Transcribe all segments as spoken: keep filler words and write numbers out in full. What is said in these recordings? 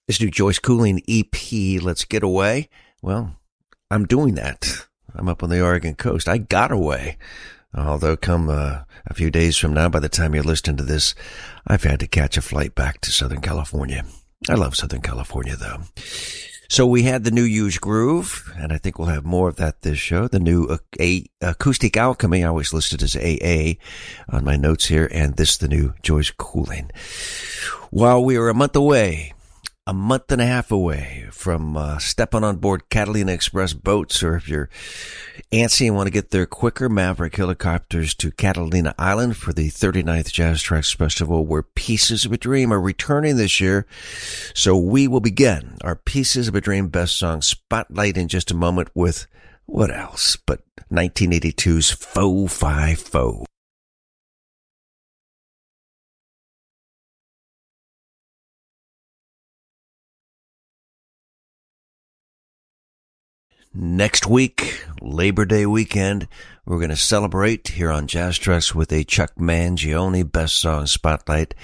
This new Joyce Cooling E P, Let's Get Away. Well, I'm doing that. I'm up on the Oregon coast. I got away. Although come uh, a few days from now, by the time you're listening to this, I've had to catch a flight back to Southern California. I love Southern California, though. So we had the new Huge Groove, and I think we'll have more of that this show. The new uh, a- Acoustic Alchemy, I always listed as A A on my notes here, and this, the new Joyce Cooling. While we are a month away, a month and a half away from uh, stepping on board Catalina Express boats, or if you're antsy and want to get there quicker, Maverick helicopters to Catalina Island for the thirty-ninth Jazz Tracks Festival, where Pieces of a Dream are returning this year. So we will begin our Pieces of a Dream Best Song Spotlight in just a moment with what else but nineteen eighty-two's Faux Fi Faux. Next week, Labor Day weekend, we're going to celebrate here on Jazz Tracks with a Chuck Mangione Best Song Spotlight.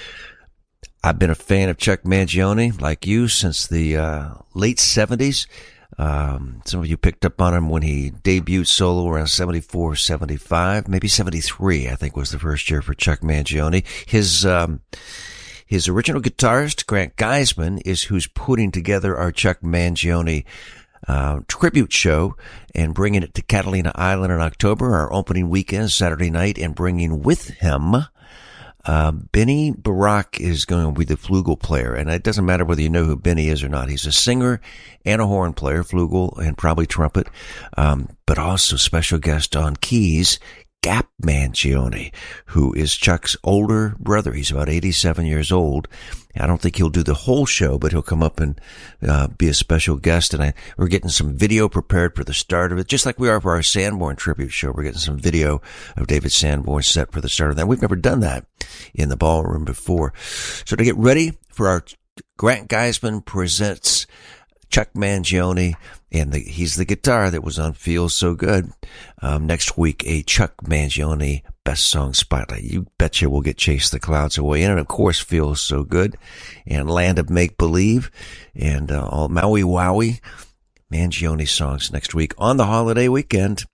I've been a fan of Chuck Mangione, like you, since the uh, late seventies. Um, some of you picked up on him when he debuted solo around seventy-four, seventy-five, maybe seventy-three, I think was the first year for Chuck Mangione. His um, his original guitarist, Grant Geisman, is who's putting together our Chuck Mangione Uh, tribute show and bringing it to Catalina Island in October, our opening weekend, Saturday night, and bringing with him uh, Benny Barak is going to be the flugel player. And it doesn't matter whether you know who Benny is or not. He's a singer and a horn player, flugel and probably trumpet, um, but also special guest on keys, Gap Mangione, who is Chuck's older brother. He's about eighty-seven years old. I don't think he'll do the whole show, but he'll come up and uh, be a special guest. And I, we're getting some video prepared for the start of it, just like we are for our Sanborn tribute show. We're getting some video of David Sanborn set for the start of that. We've never done that in the ballroom before. So to get ready for our Grant Geisman presents Chuck Mangione, and the, he's the guitar that was on Feels So Good. Um, next week, a Chuck Mangione Best Song Spotlight. You betcha we'll get Chase the Clouds Away in, and of course Feels So Good, and Land of Make Believe, and uh, all Maui Wowie Mangione songs next week on the holiday weekend.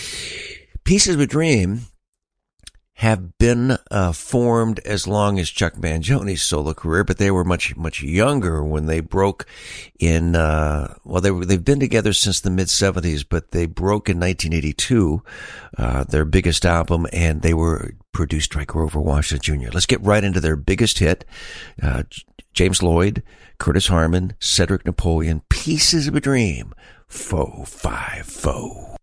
Pieces of a Dream have been uh, formed as long as Chuck Mangione's solo career, but they were much, much younger when they broke in, uh, well, they were, they've been together since the mid seventies, but they broke in nineteen eighty-two, uh, their biggest album, and they were produced by Grover Washington Junior Let's get right into their biggest hit, uh, James Lloyd, Curtis Harmon, Cedric Napoleon, Pieces of a Dream, Faux Fi Faux.